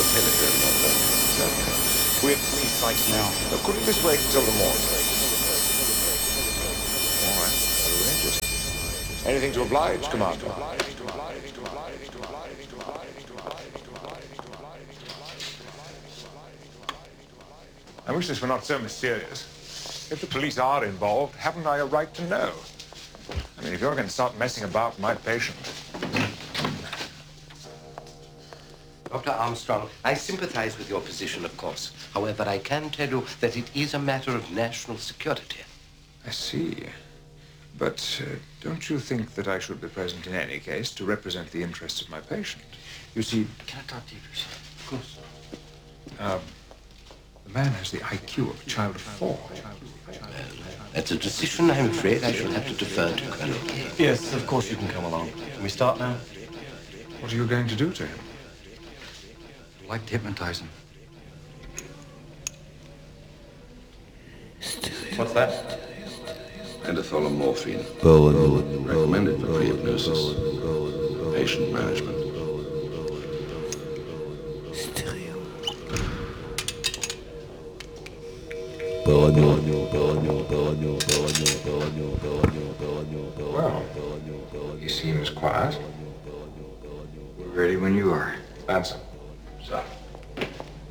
telephone number. Certainly. We're police site now. Couldn't this wait until the morning? All right. We'll arrange it. Anything to oblige, Commander. I wish this were not so mysterious. If the police are involved, haven't I a right to know? I mean, if you're going to start messing about with my patient... Dr. Armstrong, I sympathize with your position, of course. However, I can tell you that it is a matter of national security. I see. But don't you think that I should be present in any case to represent the interests of my patient? You see... Can I talk to you for a second? Of course. The man has the IQ of a child of 4. Well, that's a decision I'm afraid I shall have to defer to, Colonel. Yes, of course you can come along. Can we start now? What are you going to do to him? I'd like to hypnotize him. What's that? Endothol and morphine. Recommended for pre-hypnosis. Patient management. Well, he seems quiet. We're ready when you are. Answer.